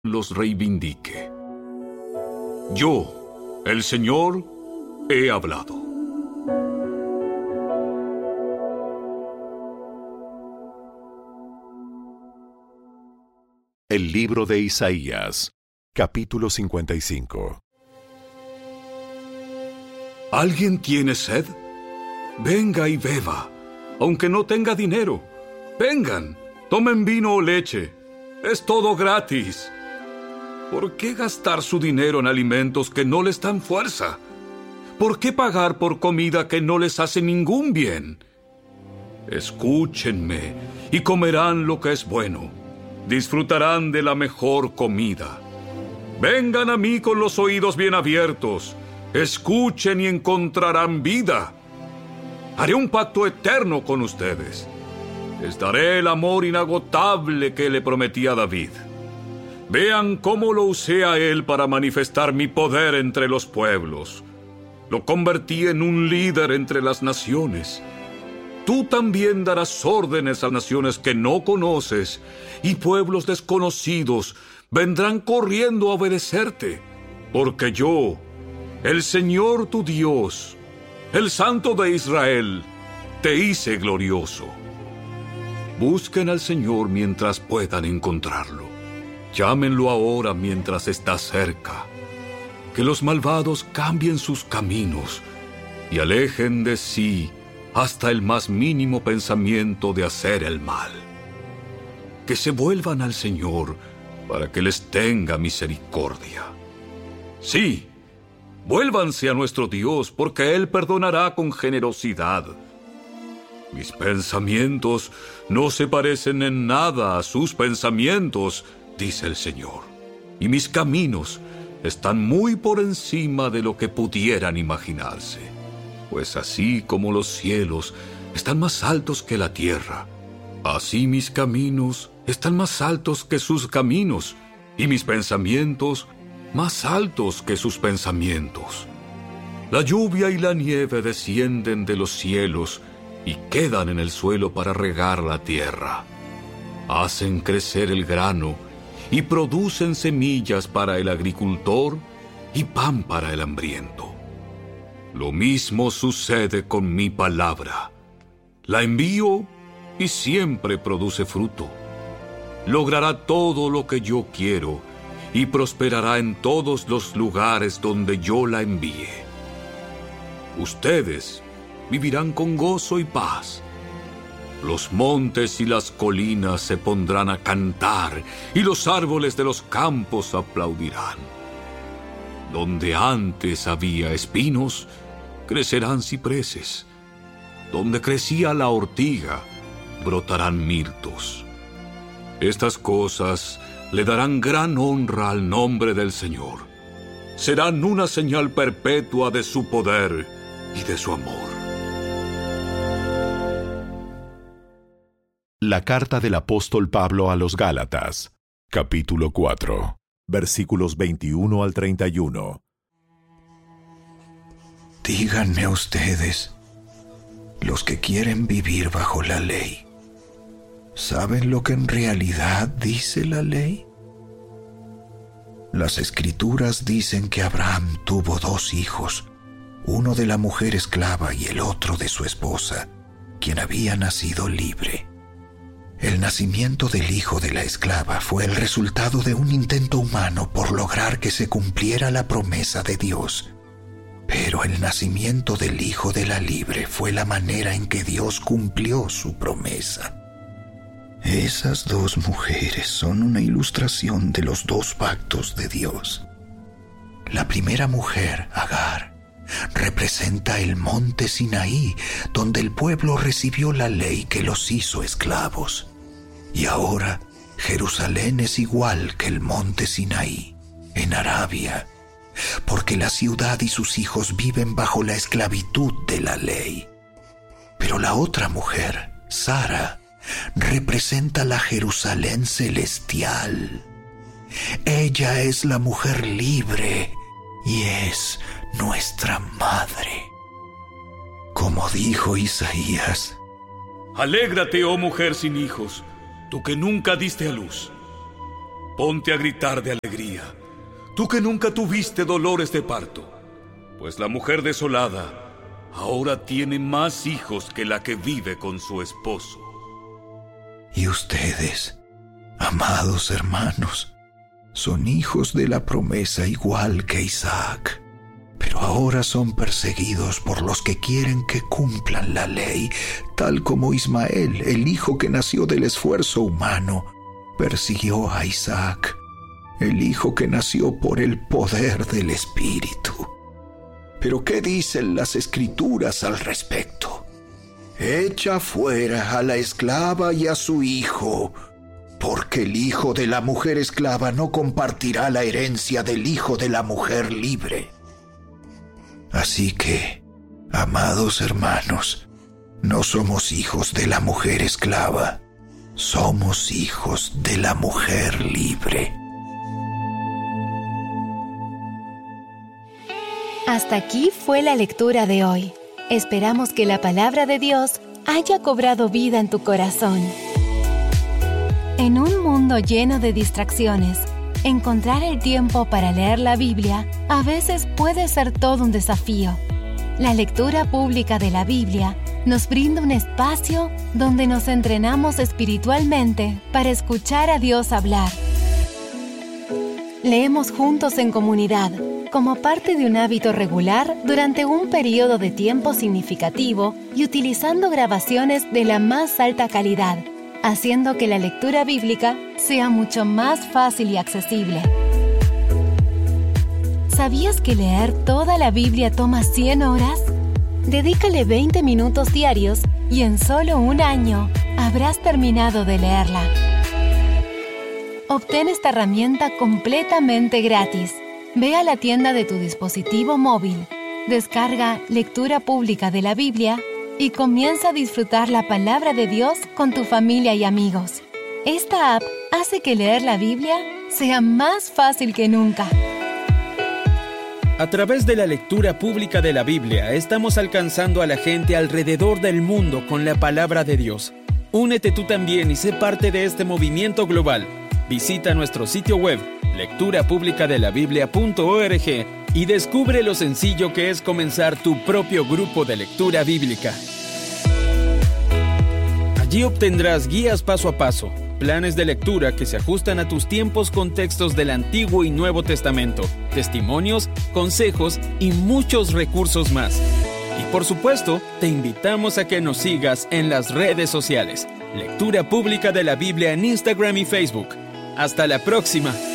los reivindique. Yo, el Señor, he hablado. El libro de Isaías, capítulo 55. ¿Alguien tiene sed? Venga y beba, aunque no tenga dinero. Vengan, tomen vino o leche. Es todo gratis. ¿Por qué gastar su dinero en alimentos que no les dan fuerza? ¿Por qué pagar por comida que no les hace ningún bien? Escúchenme y comerán lo que es bueno. Disfrutarán de la mejor comida. Vengan a mí con los oídos bien abiertos. Escuchen y encontrarán vida. Haré un pacto eterno con ustedes. Les daré el amor inagotable que le prometí a David. Vean cómo lo usé a él para manifestar mi poder entre los pueblos. Lo convertí en un líder entre las naciones. Tú también darás órdenes a naciones que no conoces, y pueblos desconocidos vendrán corriendo a obedecerte, porque yo, el Señor tu Dios, el Santo de Israel, te hice glorioso. Busquen al Señor mientras puedan encontrarlo. Llámenlo ahora mientras está cerca. Que los malvados cambien sus caminos y alejen de sí hasta el más mínimo pensamiento de hacer el mal. Que se vuelvan al Señor para que les tenga misericordia. Sí, vuélvanse a nuestro Dios, porque Él perdonará con generosidad. Mis pensamientos no se parecen en nada a sus pensamientos, dice el Señor, y mis caminos están muy por encima de lo que pudieran imaginarse. Pues así como los cielos están más altos que la tierra, así mis caminos están más altos que sus caminos, y mis pensamientos más altos que sus pensamientos. La lluvia y la nieve descienden de los cielos y quedan en el suelo para regar la tierra. Hacen crecer el grano y producen semillas para el agricultor y pan para el hambriento. Lo mismo sucede con mi palabra. La envío y siempre produce fruto. Logrará todo lo que yo quiero y prosperará en todos los lugares donde yo la envíe. Ustedes vivirán con gozo y paz. Los montes y las colinas se pondrán a cantar y los árboles de los campos aplaudirán. Donde antes había espinos, crecerán cipreses. Donde crecía la ortiga, brotarán mirtos. Estas cosas le darán gran honra al nombre del Señor. Serán una señal perpetua de su poder y de su amor. La carta del apóstol Pablo a los Gálatas, capítulo 4, versículos 21 al 31. Díganme ustedes, los que quieren vivir bajo la ley, ¿saben lo que en realidad dice la ley? Las Escrituras dicen que Abraham tuvo 2 hijos, uno de la mujer esclava y el otro de su esposa, quien había nacido libre. El nacimiento del hijo de la esclava fue el resultado de un intento humano por lograr que se cumpliera la promesa de Dios. Pero el nacimiento del hijo de la libre fue la manera en que Dios cumplió su promesa. Esas 2 mujeres son una ilustración de los 2 pactos de Dios. La primera mujer, Agar, representa el monte Sinaí, donde el pueblo recibió la ley que los hizo esclavos. Y ahora Jerusalén es igual que el monte Sinaí, en Arabia, porque la ciudad y sus hijos viven bajo la esclavitud de la ley. Pero la otra mujer, Sara, representa la Jerusalén celestial. Ella es la mujer libre y es nuestra madre. Como dijo Isaías: Alégrate, oh mujer sin hijos, tú que nunca diste a luz. Ponte a gritar de alegría, tú que nunca tuviste dolores de parto, pues la mujer desolada ahora tiene más hijos que la que vive con su esposo. Y ustedes, amados hermanos, son hijos de la promesa igual que Isaac, pero ahora son perseguidos por los que quieren que cumplan la ley, tal como Ismael, el hijo que nació del esfuerzo humano, persiguió a Isaac, el hijo que nació por el poder del Espíritu. Pero ¿qué dicen las Escrituras al respecto? Echa fuera a la esclava y a su hijo, porque el hijo de la mujer esclava no compartirá la herencia del hijo de la mujer libre. Así que, amados hermanos, no somos hijos de la mujer esclava, somos hijos de la mujer libre. Hasta aquí fue la lectura de hoy. Esperamos que la palabra de Dios haya cobrado vida en tu corazón. En un mundo lleno de distracciones, encontrar el tiempo para leer la Biblia a veces puede ser todo un desafío. La lectura pública de la Biblia nos brinda un espacio donde nos entrenamos espiritualmente para escuchar a Dios hablar. Leemos juntos en comunidad, como parte de un hábito regular durante un periodo de tiempo significativo y utilizando grabaciones de la más alta calidad, haciendo que la lectura bíblica sea mucho más fácil y accesible. ¿Sabías que leer toda la Biblia toma 100 horas? Dedícale 20 minutos diarios y en solo un año habrás terminado de leerla. Obtén esta herramienta completamente gratis. Ve a la tienda de tu dispositivo móvil, descarga Lectura Pública de la Biblia y comienza a disfrutar la palabra de Dios con tu familia y amigos. Esta app hace que leer la Biblia sea más fácil que nunca. A través de la lectura pública de la Biblia, estamos alcanzando a la gente alrededor del mundo con la palabra de Dios. Únete tú también y sé parte de este movimiento global. Visita nuestro sitio web, lecturapublicadelabiblia.org, y descubre lo sencillo que es comenzar tu propio grupo de lectura bíblica. Allí obtendrás guías paso a paso, planes de lectura que se ajustan a tus tiempos con textos del Antiguo y Nuevo Testamento, testimonios, consejos y muchos recursos más. Y por supuesto, te invitamos a que nos sigas en las redes sociales. Lectura Pública de la Biblia en Instagram y Facebook. ¡Hasta la próxima!